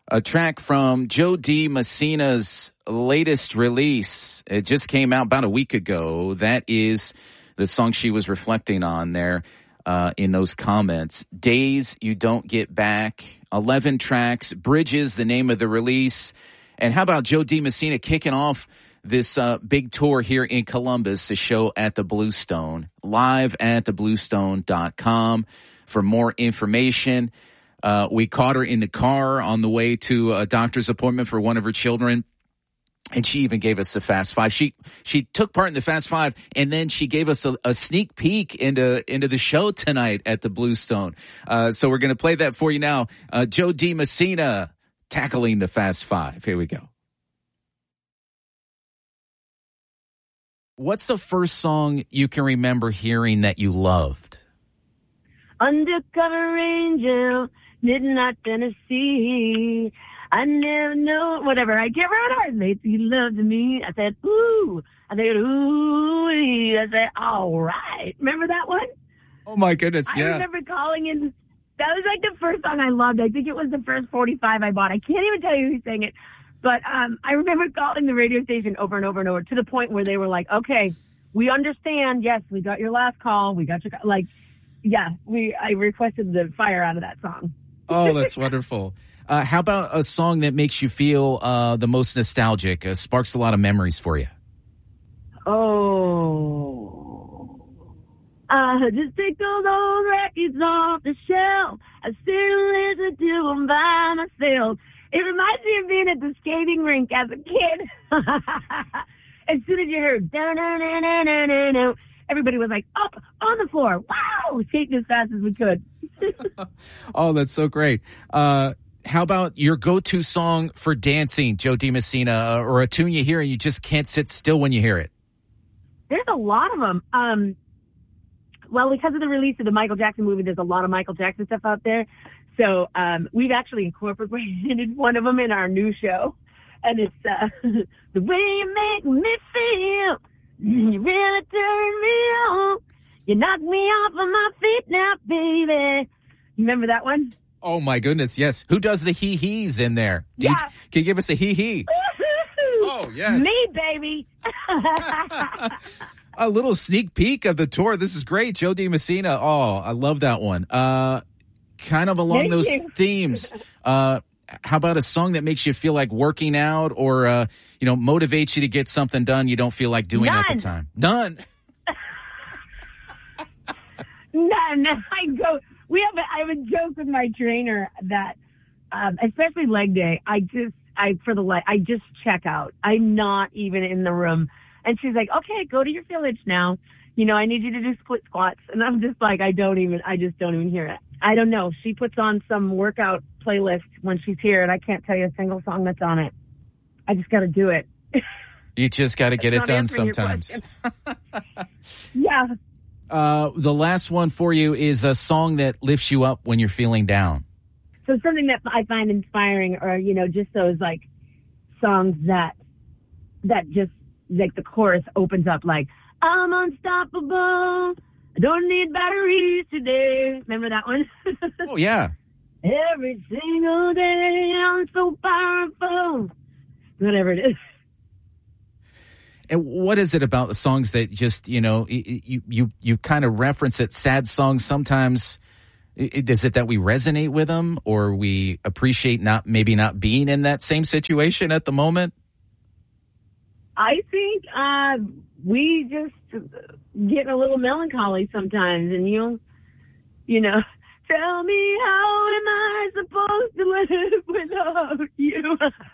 A track from Jo Dee Messina's latest release. It just came out about a week ago. That is the song she was reflecting on there in those comments. Days You Don't Get Back. 11 tracks. Bridges, the name of the release. And how about Jo Dee Messina kicking off this big tour here in Columbus, a show at the Bluestone. Live at thebluestone.com for more information. We caught her in the car on the way to a doctor's appointment for one of her children. And she even gave us a Fast Five. She took part in the Fast Five, and then she gave us a sneak peek into the show tonight at the Bluestone. So we're going to play that for you now. Jo Dee Messina tackling the Fast Five. Here we go. What's the first song you can remember hearing that you loved? Undercover Angel, Midnight Tennessee. I never know, whatever. I can't remember. They you loved me. I said, ooh. I said, ooh. I said, all right. Remember that one? Oh, my goodness, yeah. I remember calling in. That was like the first song I loved. I think it was the first 45 I bought. I can't even tell you who sang it. But I remember calling the radio station over and over and over to the point where they were like, okay, we understand. Yes, we got your last call. We got your, like, yeah, I requested the fire out of that song. Oh, that's wonderful. How about a song that makes you feel the most nostalgic, sparks a lot of memories for you? Just take those old records off the shelf. I still listen to them by myself. It reminds me of being at the skating rink as a kid. As soon as you heard, da-na-na-na-na-na-na, everybody was like, up on the floor. Wow! Skating as fast as we could. Oh, that's so great. How about your go-to song for dancing, Jo Dee Messina, or a tune you hear and you just can't sit still when you hear it? There's a lot of them. Well, because of the release of the Michael Jackson movie, there's a lot of Michael Jackson stuff out there. So we've actually incorporated one of them in our new show. And it's the way you make me feel. You really turn me on. You knock me off of my feet now, baby. You remember that one? Oh, my goodness, yes. Who does the hee-hees in there? Yeah. Can you give us a hee-hee? Oh, yes. Me, baby. A little sneak peek of the tour. This is great. Jo Dee Messina. Oh, I love that one. Kind of along those themes. How about a song that makes you feel like working out or, motivates you to get something done you don't feel like doing at the time? None. None. I have a joke with my trainer that, especially leg day, I just check out. I'm not even in the room. And she's like, okay, go to your village now. I need you to do split squats. And I'm just like, I just don't even hear it. I don't know. She puts on some workout playlist when she's here, and I can't tell you a single song that's on it. I just got to do it. You just got to get it done sometimes. Yeah. The last one for you is a song that lifts you up when you're feeling down. So something that I find inspiring or, just those like songs that just like the chorus opens up like, I'm unstoppable. I don't need batteries today. Remember that one? Oh, yeah. Every single day I'm so powerful. Whatever it is. And what is it about the songs that just, you kind of reference it, sad songs sometimes? Is it that we resonate with them or we appreciate maybe not being in that same situation at the moment? I think we just get a little melancholy sometimes, and tell me how am I supposed to live without you?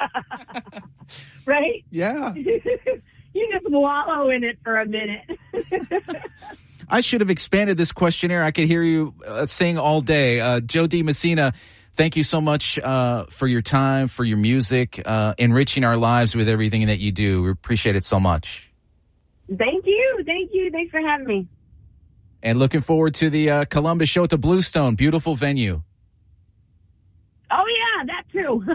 Right? Yeah. You just wallow in it for a minute. I should have expanded this questionnaire. I could hear you sing all day. Jo Dee Messina, thank you so much for your time, for your music, enriching our lives with everything that you do. We appreciate it so much. Thank you. Thanks for having me. And looking forward to the Columbus show at the Bluestone. Beautiful venue. Oh, yeah, that too.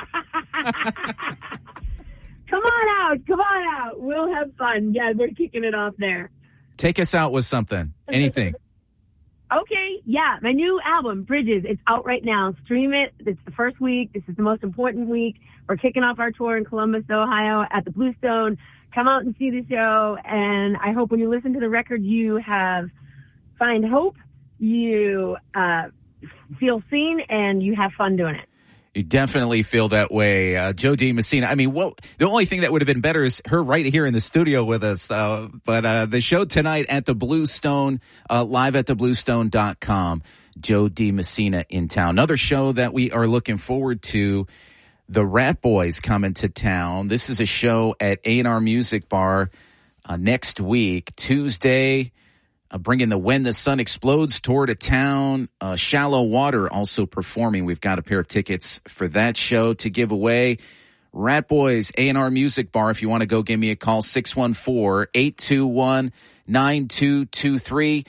Come on out. We'll have fun. Yeah, we're kicking it off there. Take us out with something. Anything. Okay. Yeah, my new album, Bridges, it's out right now. Stream it. It's the first week. This is the most important week. We're kicking off our tour in Columbus, Ohio at the Bluestone. Come out and see the show. And I hope when you listen to the record, you find hope, you feel seen, and you have fun doing it. You definitely feel that way. Jo Dee Messina. I mean, the only thing that would have been better is her right here in the studio with us. But the show tonight at the Bluestone, live at thebluestone.com. Jo Dee Messina in town. Another show that we are looking forward to, the Rat Boys coming to town. This is a show at A&R Music Bar next week, Tuesday. Bringing the When the Sun Explodes tour to town. Shallow Water also performing. We've got a pair of tickets for that show to give away. Rat Boys, A&R Music Bar. If you want to go, give me a call, 614-821-9223.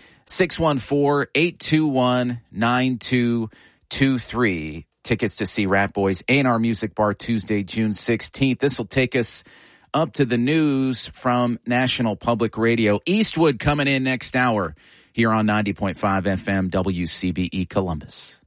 614-821-9223. Tickets to see Rat Boys, A&R Music Bar, Tuesday, June 16th. This will take us up to the news from National Public Radio. Eastwood coming in next hour here on 90.5 FM WCBE Columbus.